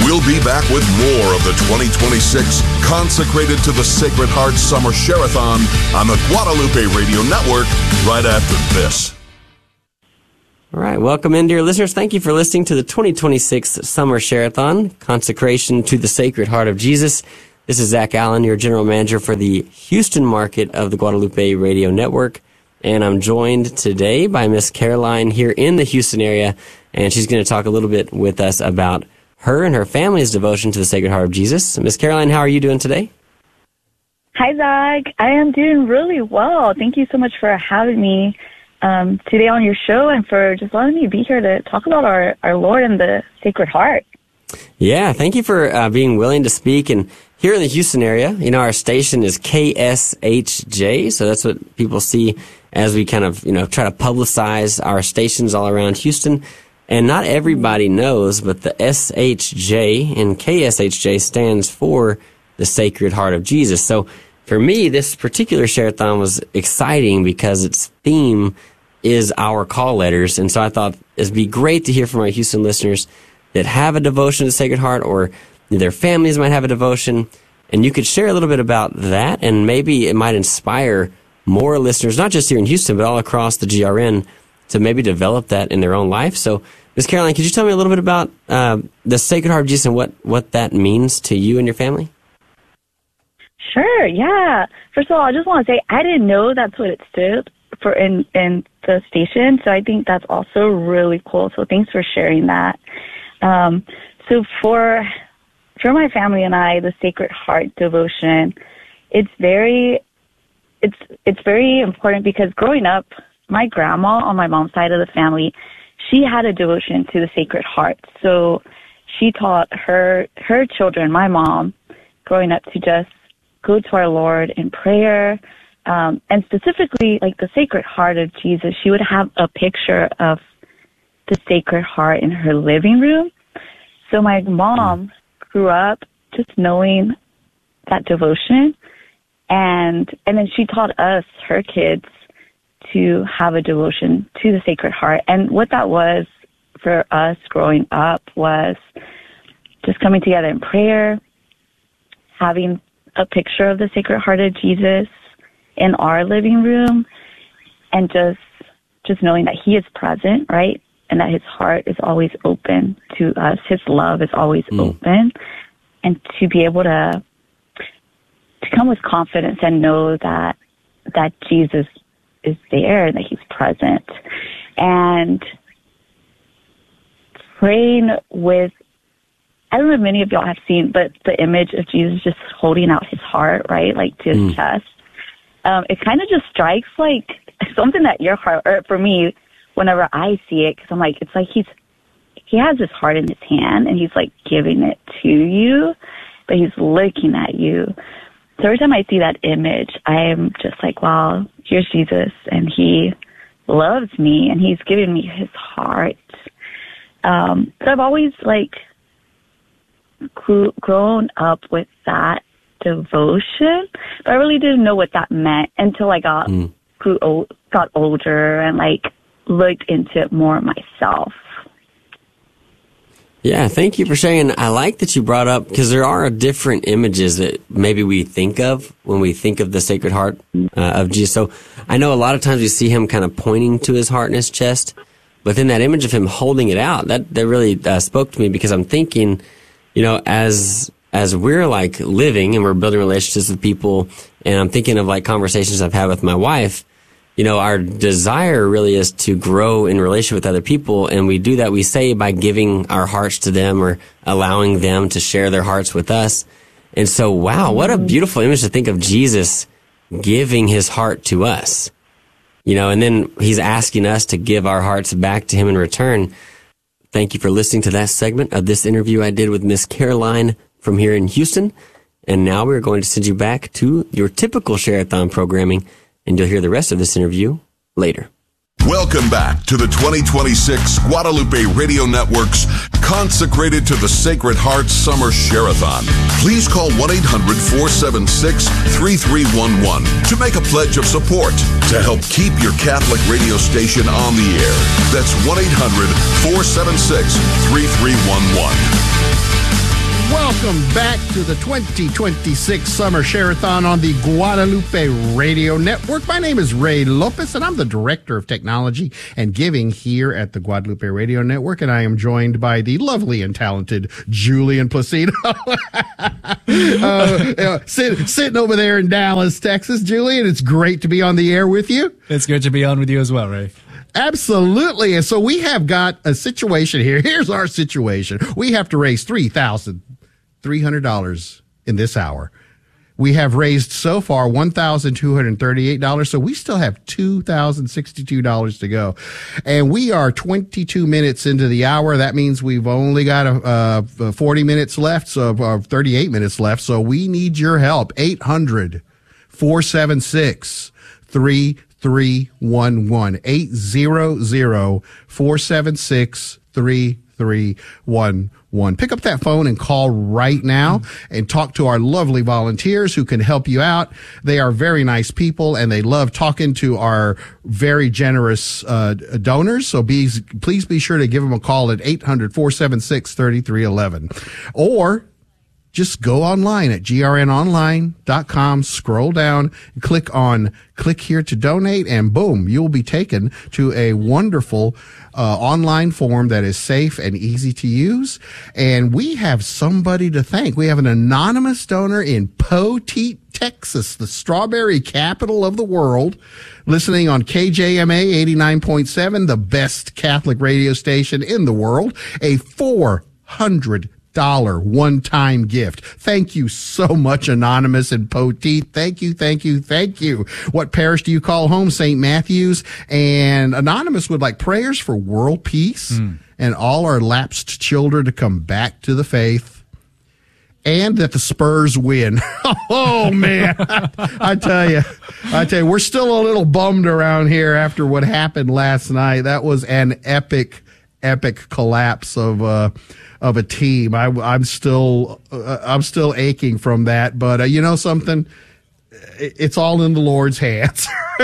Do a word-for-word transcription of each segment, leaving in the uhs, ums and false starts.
We'll be back with more of the twenty twenty-six Consecrated to the Sacred Heart Summer Share-a-thon on the Guadalupe Radio Network right after this. All right, welcome in, dear listeners. Thank you for listening to the twenty twenty-six Summer Share-a-thon, Consecration to the Sacred Heart of Jesus. This is Zach Allen, your general manager for the Houston market of the Guadalupe Radio Network. And I'm joined today by Miss Caroline here in the Houston area, and she's going to talk a little bit with us about her and her family's devotion to the Sacred Heart of Jesus. Miss Caroline, how are you doing today? Hi, Zach. I am doing really well. Thank you so much for having me um, today on your show and for just letting me be here to talk about our, our Lord and the Sacred Heart. Yeah, thank you for uh, being willing to speak. And here in the Houston area, you know, our station is K S H J, so that's what people see as we kind of, you know, try to publicize our stations all around Houston. And not everybody knows, but the S H J in K S H J stands for the Sacred Heart of Jesus. So for me, this particular share-a-thon was exciting because its theme is our call letters. And so I thought it'd be great to hear from our Houston listeners that have a devotion to the Sacred Heart, or their families might have a devotion. And you could share a little bit about that, and maybe it might inspire more listeners, not just here in Houston, but all across the G R N, to maybe develop that in their own life. So, Miz Caroline, could you tell me a little bit about uh, the Sacred Heart of Jesus and what, what that means to you and your family? Sure, yeah. First of all, I just want to say I didn't know that's what it stood for in, in the station, so I think that's also really cool. So thanks for sharing that. Um, so for for my family and I, the Sacred Heart devotion, it's very it's it's very important because growing up, my grandma on my mom's side of the family, she had a devotion to the Sacred Heart. So she taught her her children, my mom, growing up, to just go to our Lord in prayer, um, and specifically like the Sacred Heart of Jesus. She would have a picture of the Sacred Heart in her living room. So my mom grew up just knowing that devotion, and and then she taught us, her kids, to have a devotion to the Sacred Heart. And what that was for us growing up was just coming together in prayer, having a picture of the Sacred Heart of Jesus in our living room, and just just knowing that he is present, right? And that his heart is always open to us. His love is always mm. open. And to be able to to come with confidence and know that that Jesus is there, that he's present. And praying with, I don't know if many of y'all have seen, but the image of Jesus just holding out his heart, right, like to his mm. chest. Um, it kind of just strikes like something that your heart, or for me, whenever I see it, because I'm like, it's like he's, he has his heart in his hand and he's like giving it to you, but he's looking at you. So every time I see that image, I'm just like, wow, here's Jesus, and he loves me and he's giving me his heart. Um, so I've always like grew, grown up with that devotion, but I really didn't know what that meant until I got mm. grew old, got older and like looked into it more myself. Yeah, thank you for sharing. I like that you brought up, because there are different images that maybe we think of when we think of the Sacred Heart uh, of Jesus. So I know a lot of times we see him kind of pointing to his heart in his chest, but then that image of him holding it out, that, that really uh, spoke to me, because I'm thinking, you know, as as we're like living and we're building relationships with people, and I'm thinking of like conversations I've had with my wife, you know, our desire really is to grow in relation with other people, and we do that, we say, by giving our hearts to them or allowing them to share their hearts with us. And so, wow, what a beautiful image to think of Jesus giving his heart to us. You know, and then he's asking us to give our hearts back to him in return. Thank you for listening to that segment of this interview I did with Miss Caroline from here in Houston. And now we're going to send you back to your typical Share-a-thon programming, and you'll hear the rest of this interview later. Welcome back to the twenty twenty-six Guadalupe Radio Network's Consecrated to the Sacred Heart Summer Share-a-thon. Please call one eight hundred four seven six three three one one to make a pledge of support to help keep your Catholic radio station on the air. That's one eight hundred four seven six three three one one. Welcome back to the twenty twenty-six Summer Share-a-thon on the Guadalupe Radio Network. My name is Ray Lopez, and I'm the Director of Technology and Giving here at the Guadalupe Radio Network, and I am joined by the lovely and talented Julian Placido. uh, uh, sit, sitting over there in Dallas, Texas. Julian, it's great to be on the air with you. It's good to be on with you as well, Ray. Absolutely. And so we have got a situation here. Here's our situation. We have to raise three thousand three hundred dollars in this hour. We have raised so far one thousand two hundred thirty-eight dollars, so we still have two thousand sixty-two dollars to go. And we are twenty-two minutes into the hour. That means we've only got uh, forty minutes left, so uh, thirty-eight minutes left. So we need your help. eight hundred, four seven six, three three one one. eight hundred, four seven six, three three one one. Pick up that phone and call right now and talk to our lovely volunteers who can help you out. They are very nice people, and they love talking to our very generous uh, donors. So be, please be sure to give them a call at eight hundred, four seven six, three three one one. Or just go online at G R N online dot com, scroll down, click on click here to donate, and boom, you'll be taken to a wonderful uh, online form that is safe and easy to use. And we have somebody to thank. We have an anonymous donor in Poteet, Texas, the strawberry capital of the world, listening on K J M A eighty-nine point seven, the best Catholic radio station in the world, a four hundred dollar one-time gift. Thank you so much, Anonymous and Poteet. Thank you, thank you, thank you. What parish do you call home? Saint Matthew's. And Anonymous would like prayers for world peace mm. and all our lapsed children to come back to the faith, and that the Spurs win. Oh, man. I tell you, I tell you, we're still a little bummed around here after what happened last night. That was an epic, epic collapse of, uh, of a team. I, I'm still, uh, I'm still aching from that. But uh, you know something? It's all in the Lord's hands.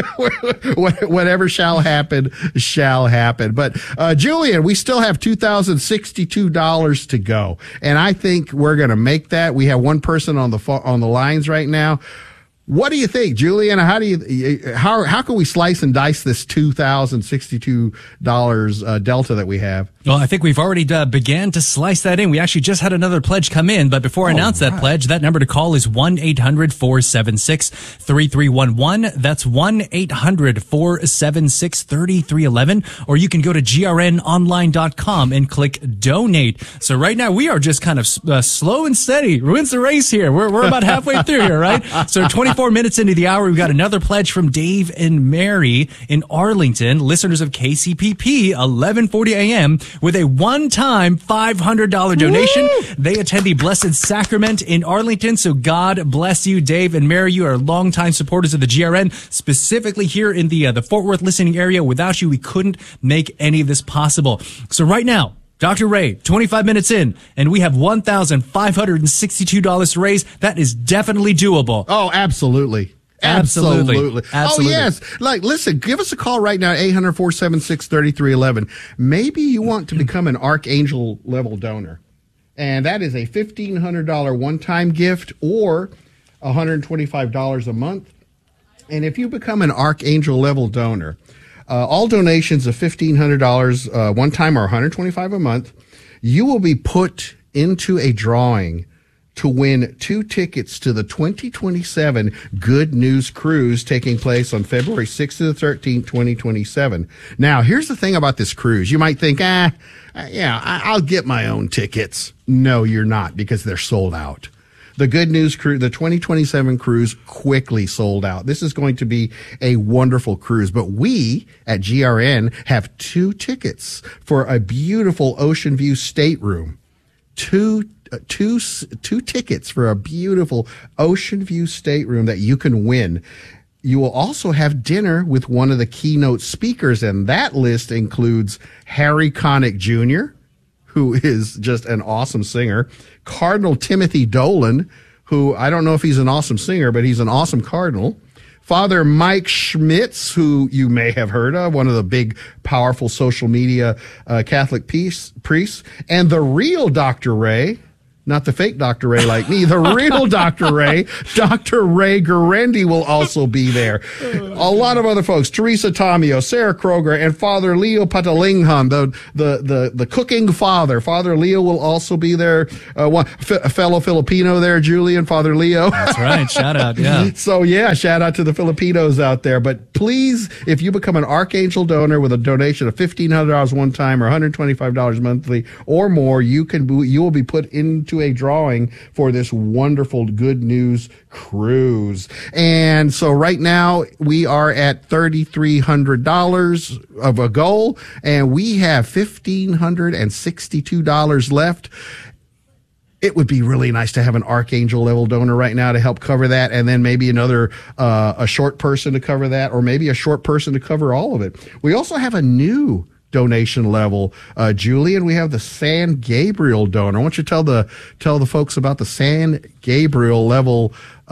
Whatever shall happen, shall happen. But uh, Julian, we still have two thousand sixty-two dollars to go, and I think we're going to make that. We have one person on the fo- on the lines right now. What do you think, Julian? How do you how how can we slice and dice this two thousand sixty-two dollars uh, delta that we have? Well, I think we've already uh, began to slice that in. We actually just had another pledge come in, but before I oh, announce right. that pledge, that number to call is one eight hundred, four seven six, three three one one. That's one eight hundred, four seven six, three three one one. Or you can go to G R N online dot com and click donate. So right now we are just kind of uh, slow and steady. Wins the race here. We're we're about halfway through here, right? So twenty-four minutes into the hour, we've got another pledge from Dave and Mary in Arlington, listeners of K C P P, eleven forty a.m. with a one-time five hundred dollars donation. Woo! They attend the Blessed Sacrament in Arlington, so God bless you, Dave and Mary. You are longtime supporters of the G R N, specifically here in the uh, the Fort Worth listening area. Without you, we couldn't make any of this possible. So right now, Doctor Ray, twenty-five minutes in, and we have one thousand five hundred sixty-two dollars to raise. That is definitely doable. Oh, absolutely. Absolutely. Absolutely. Absolutely. Oh, yes. Like, listen, give us a call right now, eight hundred, four seven six, three three one one. Maybe you want to become an Archangel level donor. And that is a fifteen hundred dollars one-time gift or one hundred twenty-five dollars a month. And if you become an Archangel level donor, uh, all donations of fifteen hundred dollars uh, one time or one hundred twenty-five dollars a month, you will be put into a drawing to win two tickets to the twenty twenty-seven Good News Cruise taking place on February sixth to the thirteenth, twenty twenty-seven. Now, here's the thing about this cruise. You might think, ah, yeah, I'll get my own tickets. No, you're not, because they're sold out. The Good News Cruise, the twenty twenty-seven cruise quickly sold out. This is going to be a wonderful cruise, but we at G R N have two tickets for a beautiful ocean view stateroom. Two Uh, two two tickets for a beautiful ocean view stateroom that you can win. You will also have dinner with one of the keynote speakers, and that list includes Harry Connick Junior, who is just an awesome singer, Cardinal Timothy Dolan, who I don't know if he's an awesome singer, but he's an awesome cardinal, Father Mike Schmitz, who you may have heard of, one of the big, powerful social media uh, Catholic peace, priests, and the real Doctor Ray, Not the fake Doctor Ray like me, the real Doctor Ray. Doctor Ray Guarendi will also be there. A lot of other folks, Teresa Tomio, Sarah Kroger, and Father Leo Patalingham, the, the, the, the cooking father. Father Leo will also be there. Uh, one, a fellow Filipino there, Julian, Father Leo. That's right. Shout out. Yeah. So yeah, shout out to the Filipinos out there. But please, if you become an Archangel donor with a donation of fifteen hundred dollars one time or one hundred twenty-five dollars monthly or more, you can, you will be put into a drawing for this wonderful Good News Cruise. And so right now we are at three thousand three hundred dollars of a goal, and we have one thousand five hundred sixty-two dollars left. It would be really nice to have an Archangel level donor right now to help cover that, and then maybe another uh, a short person to cover that, or maybe a short person to cover all of it. We also have a new donation level, uh, Julian. We have the San Gabriel donor. I want you to tell the tell the folks about the San Gabriel level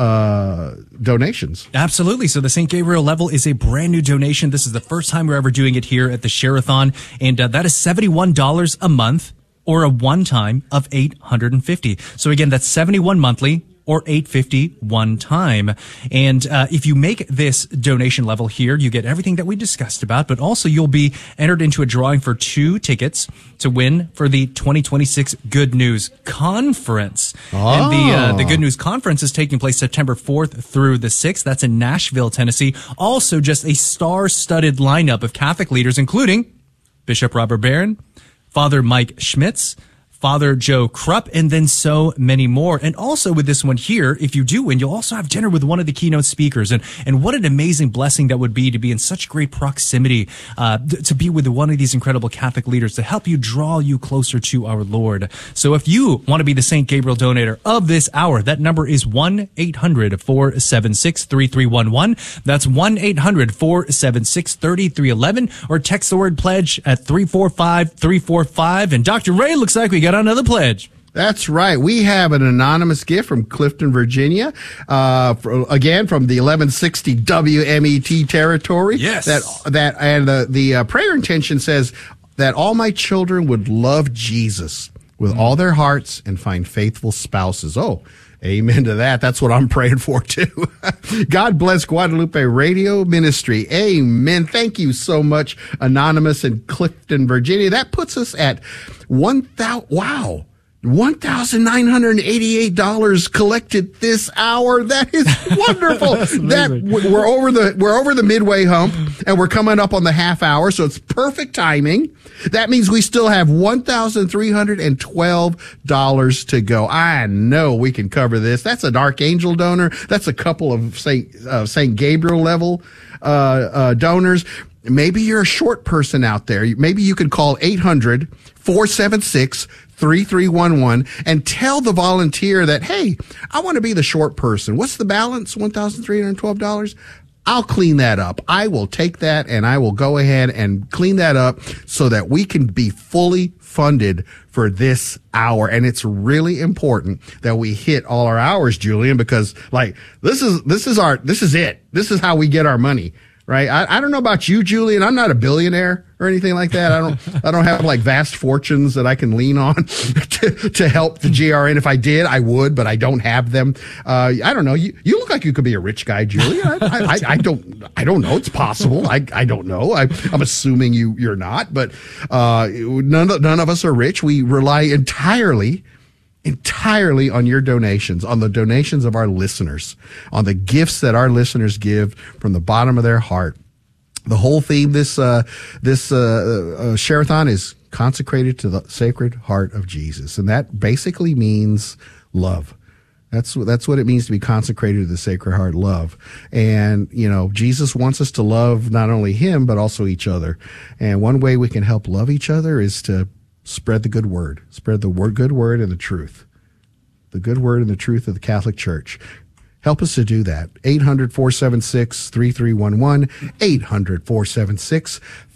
uh, donations. Absolutely. So the Saint Gabriel level is a brand new donation. This is the first time we're ever doing it here at the Share-a-thon, and uh, that is seventy-one dollars a month or a one-time of eight hundred fifty dollars. So again, that's seventy-one monthly or eight hundred fifty dollars one time. And uh, if you make this donation level here, you get everything that we discussed about, but also you'll be entered into a drawing for two tickets to win for the twenty twenty-six Good News Conference. Oh. And the uh, the Good News Conference is taking place September fourth through the sixth. That's in Nashville, Tennessee. Also just a star-studded lineup of Catholic leaders, including Bishop Robert Barron, Father Mike Schmitz, Father Joe Krupp, and then so many more. And also with this one here, if you do win, you'll also have dinner with one of the keynote speakers. And, and what an amazing blessing that would be to be in such great proximity, uh, to be with one of these incredible Catholic leaders to help you draw you closer to our Lord. So if you want to be the Saint Gabriel donator of this hour, that number is one eight hundred four seven six three three one one. That's one eight hundred four seven six three three one one, or text the word pledge at three four five three four five. And Doctor Ray, looks like we got another pledge. That's right. We have an anonymous gift from Clifton, Virginia. Uh, for, again, from the eleven sixty W M E T territory. Yes. That, that, and the, the uh, prayer intention says that all my children would love Jesus with mm. all their hearts and find faithful spouses. Oh, amen to that. That's what I'm praying for, too. God bless Guadalupe Radio Ministry. Amen. Thank you so much, Anonymous in Clifton, Virginia. That puts us at one thousand, wow, one thousand nine hundred eighty-eight dollars collected this hour. That is wonderful. that we're over the, we're over the midway hump, and we're coming up on the half hour. So it's perfect timing. That means we still have one thousand three hundred twelve dollars to go. I know we can cover this. That's an Archangel donor. That's a couple of Saint uh, Saint Gabriel level uh, uh, donors. Maybe you're a short person out there. Maybe you could call eight hundred four seven six three three one one and tell the volunteer that, hey, I want to be the short person. What's the balance? one thousand three hundred twelve dollars. I'll clean that up. I will take that and I will go ahead and clean that up so that we can be fully funded for this hour. And it's really important that we hit all our hours, Julian, because like this is, this is our, this is it. This is how we get our money. Right. I, I don't know about you, Julian. I'm not a billionaire or anything like that. I don't, I don't have like vast fortunes that I can lean on to, to help the G R N. If I did, I would, but I don't have them. Uh, I don't know. You, you look like you could be a rich guy, Julian. I, I, I, I don't, I don't know. It's possible. I, I don't know. I, I'm assuming you, you're not, but, uh, none of, none of us are rich. We rely entirely entirely on your donations, on the donations of our listeners, on the gifts that our listeners give from the bottom of their heart. The whole theme this uh this uh, uh Share-a-thon is consecrated to the Sacred Heart of Jesus, and that basically means love. That's that's what it means to be consecrated to the Sacred Heart, love. And, you know, Jesus wants us to love not only him, but also each other. And one way we can help love each other is to spread the good word, spread the word, good word and the truth, the good word and the truth of the Catholic Church. Help us to do that. eight hundred four seven six three three one one, eight hundred four seven six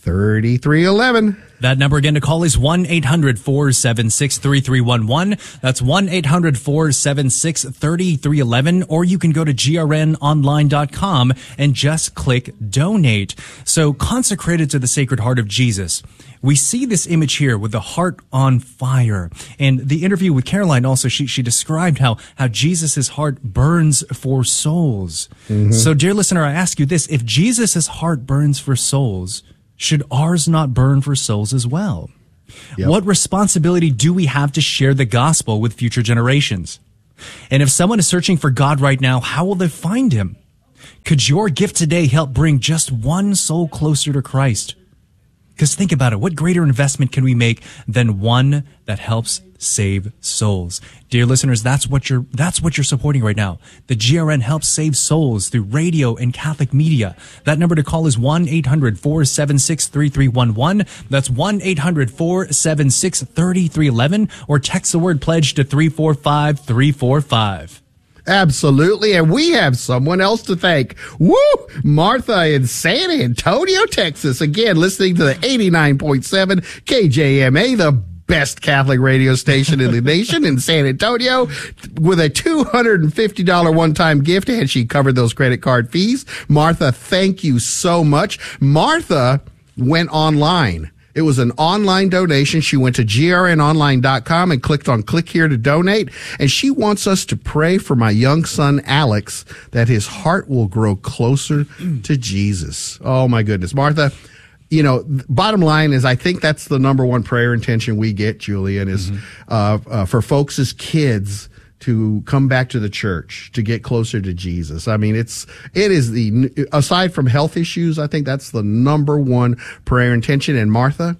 thirty-three eleven. That number again to call is one eight hundred four seven six three three one one. That's one eight hundred four seven six three three one one. Or you can go to G R N online dot com and just click donate. So consecrated to the Sacred Heart of Jesus. We see this image here with the heart on fire. And the interview with Caroline also, she, she described how, how Jesus' heart burns for souls. Mm-hmm. So dear listener, I ask you this, if Jesus' heart burns for souls, should ours not burn for souls as well? Yep. What responsibility do we have to share the gospel with future generations? And if someone is searching for God right now, how will they find him? Could your gift today help bring just one soul closer to Christ? Because think about it. What greater investment can we make than one that helps save souls? Dear listeners, that's what you're, that's what you're supporting right now. The G R N helps save souls through radio and Catholic media. That number to call is one eight hundred four seven six three three one one. That's one eight hundred four seven six three three one one, or text the word pledge to three four five three four five. Absolutely. And we have someone else to thank. Woo! Martha in San Antonio, Texas. Again, listening to the eighty-nine point seven K J M A, the best Catholic radio station in the nation in San Antonio, with a two hundred fifty dollars one-time gift, and she covered those credit card fees. Martha, thank you so much. Martha went online. It was an online donation. She went to G R N online dot com and clicked on click here to donate. And she wants us to pray for my young son, Alex, that his heart will grow closer to Jesus. Oh, my goodness. Martha, you know, bottom line is I think that's the number one prayer intention we get, Julian, is mm-hmm. uh, uh, for folks as kids to come back to the church, to get closer to Jesus. I mean, it's, it is the, aside from health issues, I think that's the number one prayer intention. And Martha,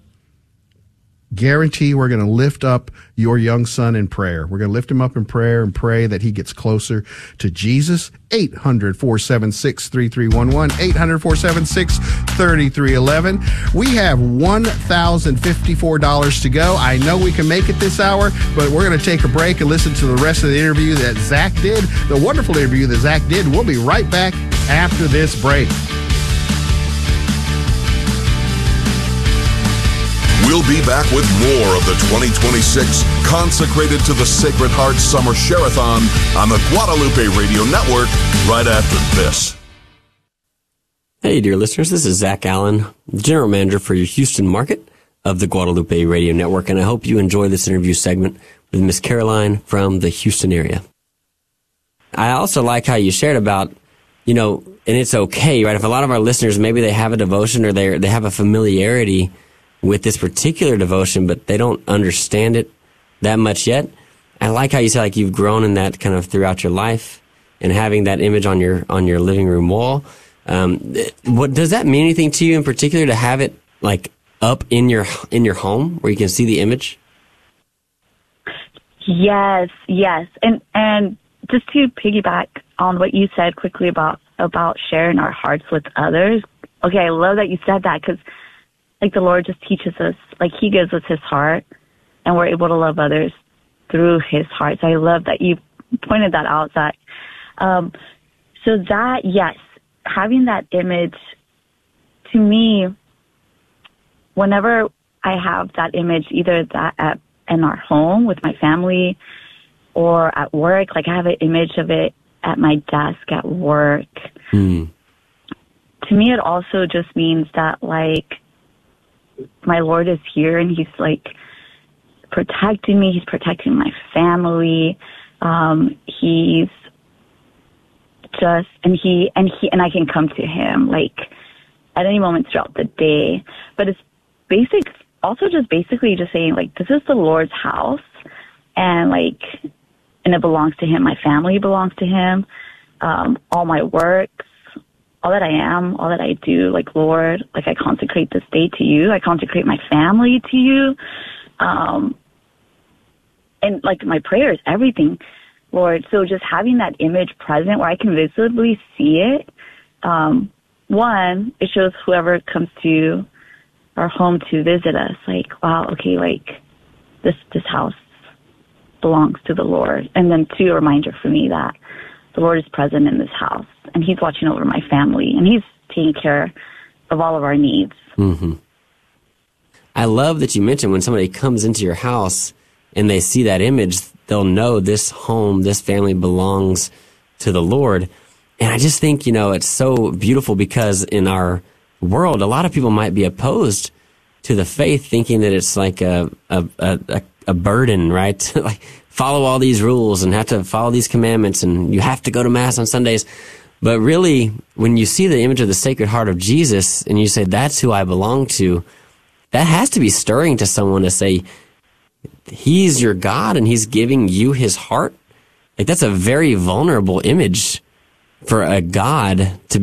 guarantee we're going to lift up your young son in prayer. We're going to lift him up in prayer and pray that he gets closer to Jesus. eight hundred four seven six three three one one, eight hundred four seven six three three one one. We have one thousand fifty-four dollars to go. I know we can make it this hour, but we're going to take a break and listen to the rest of the interview that Zach did, the wonderful interview that Zach did. We'll be right back after this break. We'll be back with more of the twenty twenty-six Consecrated to the Sacred Heart Summer Share-a-thon on the Guadalupe Radio Network right after this. Hey, dear listeners, this is Zach Allen, General Manager for your Houston market of the Guadalupe Radio Network, and I hope you enjoy this interview segment with Miss Caroline from the Houston area. I also like how you shared about, you know, and it's okay, right? If a lot of our listeners, maybe they have a devotion or they they have a familiarity with this particular devotion, but they don't understand it that much yet. I like how you say, like, you've grown in that kind of throughout your life, and having that image on your on your living room wall. Um, what does that mean anything to you in particular, to have it like up in your in your home where you can see the image? Yes, yes, and and just to piggyback on what you said quickly about about sharing our hearts with others. Okay, I love that you said that, because like the Lord just teaches us, like he gives us his heart, and we're able to love others through his heart. So I love that you pointed that out, Zach. Um, so that, yes, having that image, to me, whenever I have that image, either that at, in our home with my family or at work, like I have an image of it at my desk at work. Mm. To me, it also just means that, like, my Lord is here, and he's like protecting me. He's protecting my family. Um, he's just, and he, and he, and I can come to him like at any moment throughout the day. But it's basic, also just basically just saying, like, this is the Lord's house, and like, and it belongs to him. My family belongs to him. Um, all my works, all that I am, all that I do, like, Lord, like, I consecrate this day to you. I consecrate my family to you. Um, and, like, my prayers, everything, Lord. So just having that image present where I can visibly see it, um, one, it shows whoever comes to our home to visit us, like, wow, okay, like, this, this house belongs to the Lord. And then, two, a reminder for me that the Lord is present in this house, and he's watching over my family, and he's taking care of all of our needs. Mm-hmm. I love that you mentioned when somebody comes into your house and they see that image, they'll know this home, this family belongs to the Lord. And I just think, you know, it's so beautiful because in our world, a lot of people might be opposed to the faith, thinking that it's like a a a, a burden, right? Like follow all these rules and have to follow these commandments, and you have to go to Mass on Sundays. But really, when you see the image of the Sacred Heart of Jesus and you say, that's who I belong to, that has to be stirring to someone to say, He's your God and He's giving you His heart. Like, that's a very vulnerable image for a God to